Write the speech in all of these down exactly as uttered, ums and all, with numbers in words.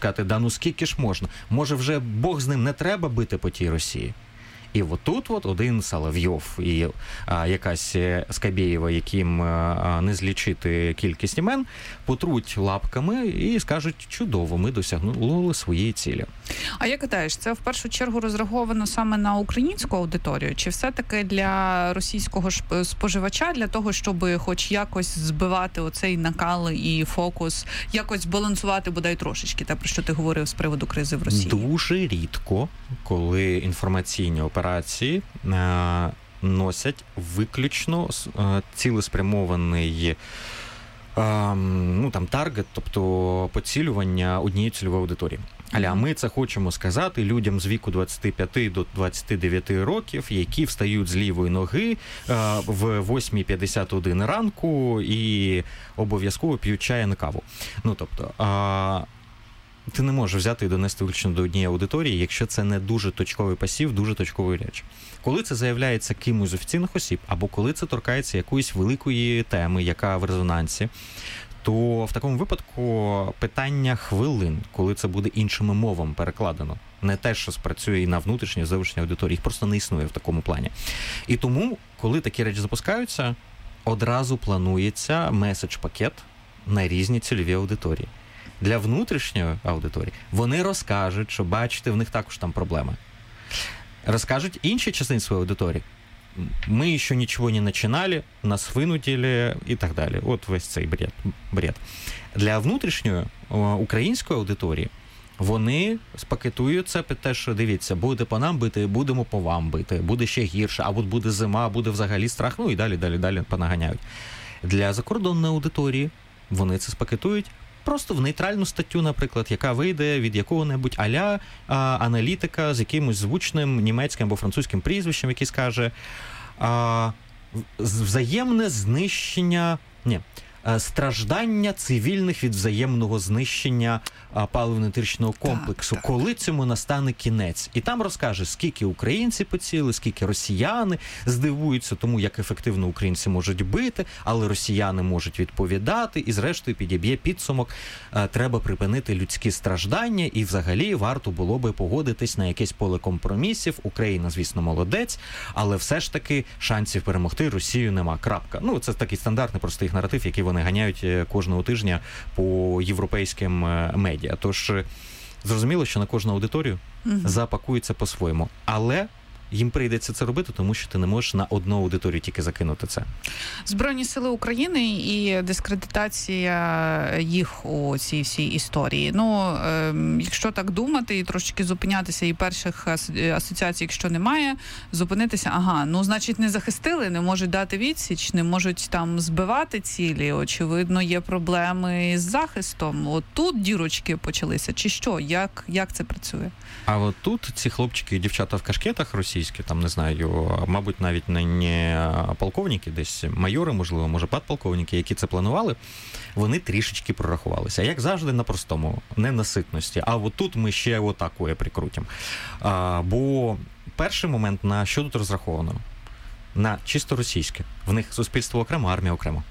сказати, да ну скільки ж можна? Може вже Бог з ним, не треба бити по тій Росії? І от тут от один Соловйов і а, якась Скабєєва, яким а, не злічити кількість імен, потруть лапками і скажуть, чудово, ми досягнули своєї цілі. А як гадаєш, це в першу чергу розраховано саме на українську аудиторію? Чи все-таки для російського споживача, для того, щоб хоч якось збивати оцей накал і фокус, якось балансувати бодай трошечки, те, про що ти говорив з приводу кризи в Росії? Дуже рідко, коли інформаційні операції е, носять виключно е, цілеспрямований е, ну, там, таргет, тобто поцілювання однієї цільової аудиторії. Аля, ми це хочемо сказати людям з віку двадцять п'ять до двадцять дев'ять років, які встають з лівої ноги е, в восьма п'ятдесят один ранку і обов'язково п'ють чай на каву. Ну, тобто, е, ти не можеш взяти і донести виключно до однієї аудиторії, якщо це не дуже точковий пасів, дуже точкової речі. Коли це заявляється кимось з офіційних осіб, або коли це торкається якоїсь великої теми, яка в резонансі, то в такому випадку питання хвилин, коли це буде іншими мовами перекладено. Не те, що спрацює і на внутрішній, і зовнішній аудиторії. Їх просто не існує в такому плані. І тому, коли такі речі запускаються, одразу планується меседж-пакет на різні цільові аудиторії. Для внутрішньої аудиторії вони розкажуть, що, бачите, в них також там проблеми. Розкажуть інші частини своєї аудиторії. Ми ще нічого не починали, нас винудили і так далі. От весь цей бред. бред. Для внутрішньої української аудиторії вони спакетуються під те, що дивіться, буде по нам бити, будемо по вам бити, буде ще гірше, або буде зима, буде взагалі страх, ну і далі, далі, далі понаганяють. Для закордонної аудиторії вони це спакетують просто в нейтральну статтю, наприклад, яка вийде від якого-небудь а-ля а, аналітика з якимось звучним німецьким або французьким прізвищем, який скаже а, взаємне знищення, ні, страждання цивільних від взаємного знищення паливно-енергетичного комплексу. Так, так. Коли цьому настане кінець? І там розкаже, скільки українці поцілили, скільки росіяни здивуються тому, як ефективно українці можуть бити, але росіяни можуть відповідати, і зрештою підіб'є підсумок. Треба припинити людські страждання, і взагалі варто було би погодитись на якесь поле компромісів. Україна, звісно, молодець, але все ж таки шансів перемогти Росію нема. Крапка. Ну, це такий стандартний просто їх наратив, який вони ганяють кожного тижня по європейським медіа. Тож, зрозуміло, що на кожну аудиторію угу. запакується по-своєму. Але їм прийдеться це робити, тому що ти не можеш на одну аудиторію тільки закинути це. Збройні сили України і дискредитація їх у цій всій історії. Ну, е, якщо так думати і трошки зупинятися, і перших асоціацій, якщо немає, зупинитися, ага, ну, значить, не захистили, не можуть дати відсіч, не можуть там збивати цілі, очевидно, є проблеми з захистом. От тут дірочки почалися, чи що? Як, як це працює? А от тут ці хлопчики і дівчата в кашкетах російські, там, не знаю, мабуть, навіть не полковники, десь майори, можливо, може, подполковники, які це планували, вони трішечки прорахувалися. Як завжди, на простому, не на ситності. А от тут ми ще отакое прикрутимо. А, бо перший момент, на що тут розраховано? На чисто російське. В них суспільство окремо, армія окремо.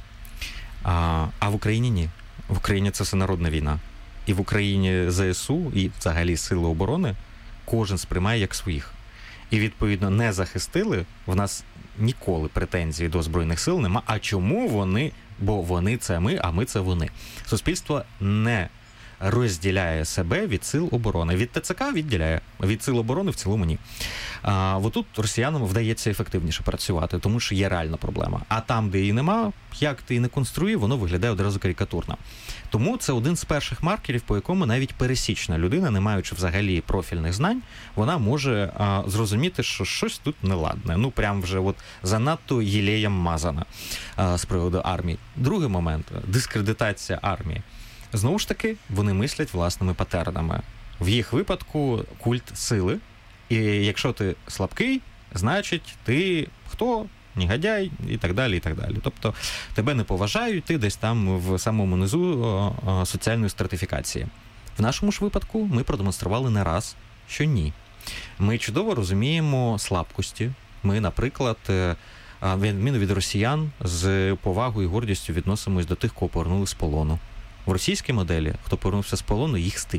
А, а в Україні ні. В Україні це всенародна війна. І в Україні ЗСУ, і взагалі Сили оборони, кожен сприймає як своїх. І, відповідно, не захистили, в нас ніколи претензій до Збройних сил нема. А чому вони? Бо вони – це ми, а ми – це вони. Суспільство не розділяє себе від Сил оборони. Від ТЦК відділяє, від Сил оборони в цілому ні. А, отут росіянам вдається ефективніше працювати, тому що є реальна проблема. А там, де її нема, як ти і не конструює, воно виглядає одразу карикатурно. Тому це один з перших маркерів, по якому навіть пересічна людина, не маючи взагалі профільних знань, вона може а, зрозуміти, що щось тут неладне. Ну, прям вже от занадто єлеєм мазана а, з приводу армії. Другий момент – дискредитація армії. Знову ж таки, вони мислять власними патернами. В їх випадку культ сили. І якщо ти слабкий, значить ти хто? Негодяй і так далі, і так далі. Тобто тебе не поважають, ти десь там в самому низу о, о, соціальної стратифікації. В нашому ж випадку ми продемонстрували не раз, що ні. Ми чудово розуміємо слабкості. Ми, наприклад, відміну від росіян, з повагою і гордістю відносимось до тих, кого повернули з полону. В російській моделі, хто повернувся з полону, їх стидять.